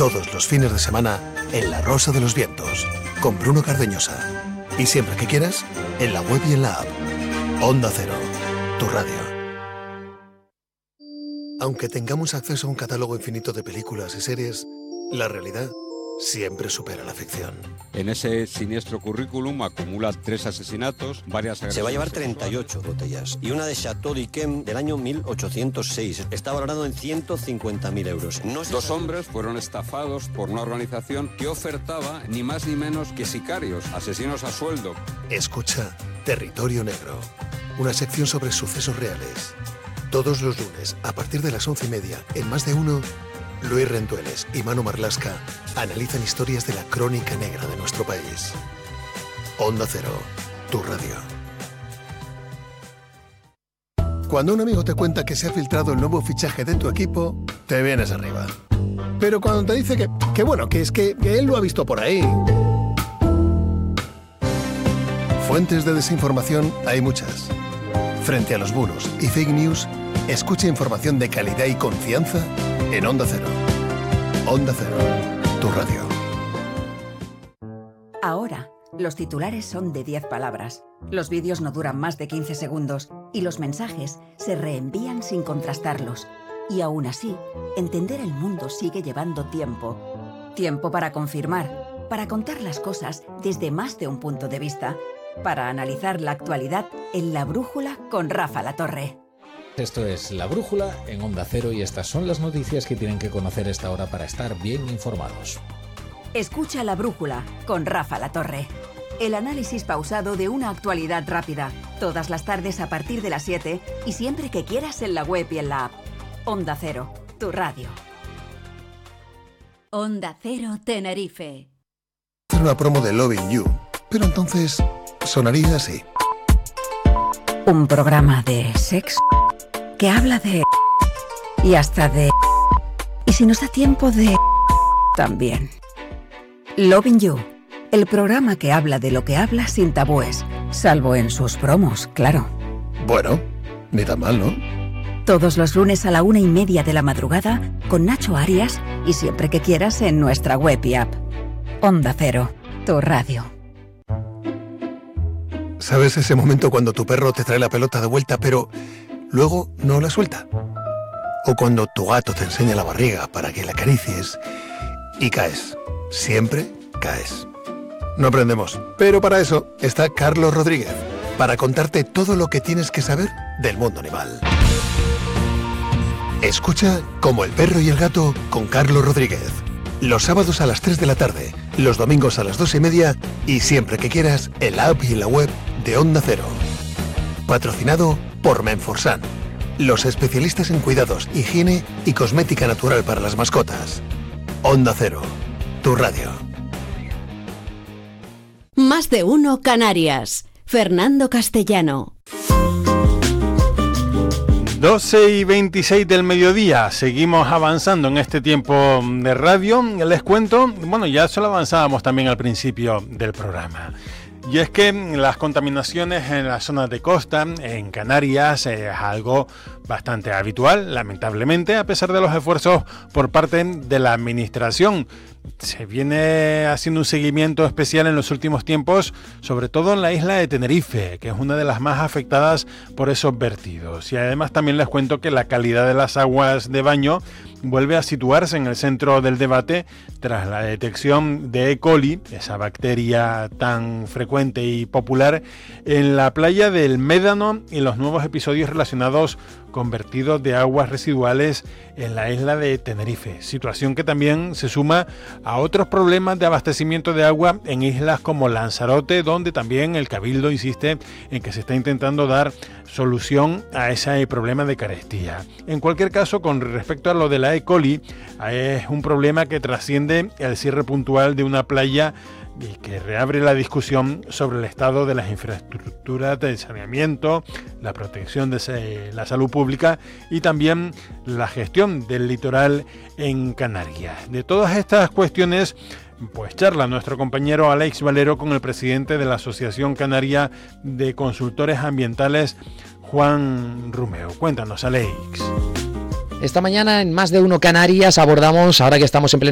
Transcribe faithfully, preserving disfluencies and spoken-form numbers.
todos los fines de semana en La Rosa de los Vientos, con Bruno Cardeñosa. Y siempre que quieras, en la web y en la app. Onda Cero, tu radio. Aunque tengamos acceso a un catálogo infinito de películas y series, la realidad siempre supera la ficción. En ese siniestro currículum acumula tres asesinatos, varias agresiones. Se va a llevar treinta y ocho botellas y una de Chateau d'Yquem del año mil ochocientos seis. Está valorado en ciento cincuenta mil euros. No Dos hombres fueron estafados por una organización que ofertaba ni más ni menos que sicarios, asesinos a sueldo. Escucha Territorio Negro, una sección sobre sucesos reales. Todos los lunes, a partir de las once y media, en Más de Uno, Luis Rendueles y Manu Marlasca analizan historias de la crónica negra de nuestro país. Onda Cero, tu radio. Cuando un amigo te cuenta que se ha filtrado el nuevo fichaje de tu equipo, te vienes arriba. Pero cuando te dice que, que bueno, que es que, que él lo ha visto por ahí. Fuentes de desinformación hay muchas. Frente a los bulos y fake news, escucha información de calidad y confianza en Onda Cero. Onda Cero, tu radio. Ahora, los titulares son de diez palabras. Los vídeos no duran más de quince segundos y los mensajes se reenvían sin contrastarlos. Y aún así, entender el mundo sigue llevando tiempo. Tiempo para confirmar, para contar las cosas desde más de un punto de vista, para analizar la actualidad en La Brújula con Rafa Latorre. Esto es La Brújula en Onda Cero y estas son las noticias que tienen que conocer esta hora para estar bien informados. Escucha La Brújula con Rafa Latorre. El análisis pausado de una actualidad rápida. Todas las tardes a partir de las siete y siempre que quieras en la web y en la app. Onda Cero, tu radio. Onda Cero Tenerife. Hacer una promo de Loving You, pero entonces sonaría así. Un programa de sexo que habla de... y hasta de... y si nos da tiempo de... también. Loving You, el programa que habla de lo que habla sin tabúes, salvo en sus promos, claro. Bueno, ni tan mal, ¿no? Todos los lunes a la una y media de la madrugada con Nacho Arias y siempre que quieras en nuestra web y app. Onda Cero, tu radio. ¿Sabes ese momento cuando tu perro te trae la pelota de vuelta pero luego no la suelta? O cuando tu gato te enseña la barriga para que la acaricies y caes. Siempre caes. No aprendemos, pero para eso está Carlos Rodríguez, para contarte todo lo que tienes que saber del mundo animal. Escucha Como el perro y el gato con Carlos Rodríguez. Los sábados a las tres de la tarde, los domingos a las dos y media y siempre que quieras en la app y en la web de Onda Cero. Patrocinado por Menforsan, los especialistas en cuidados, higiene y cosmética natural para las mascotas. Onda Cero, tu radio. Más de Uno Canarias. Fernando Castellano. doce y veintiséis del mediodía, seguimos avanzando en este tiempo de radio. Les cuento, bueno, ya solo avanzábamos también al principio del programa. Y es que las contaminaciones en las zonas de costa, en Canarias, es algo bastante habitual, lamentablemente, a pesar de los esfuerzos por parte de la administración. Se viene haciendo un seguimiento especial en los últimos tiempos, sobre todo en la isla de Tenerife, que es una de las más afectadas por esos vertidos. Y además también les cuento que la calidad de las aguas de baño vuelve a situarse en el centro del debate tras la detección de E. coli, esa bacteria tan frecuente y popular, en la playa del Médano y los nuevos episodios relacionados con vertidos de aguas residuales en la isla de Tenerife, situación que también se suma a otros problemas de abastecimiento de agua en islas como Lanzarote, donde también el Cabildo insiste en que se está intentando dar solución a ese problema de carestía. En cualquier caso, con respecto a lo de la E. coli, es un problema que trasciende el cierre puntual de una playa y que reabre la discusión sobre el estado de las infraestructuras de saneamiento, la protección de la salud pública y también la gestión del litoral en Canarias. De todas estas cuestiones, pues charla nuestro compañero Alex Valero con el presidente de la Asociación Canaria de Consultores Ambientales, Juan Rumeo. Cuéntanos, Alex. Esta mañana en Más de Uno Canarias abordamos, ahora que estamos en pleno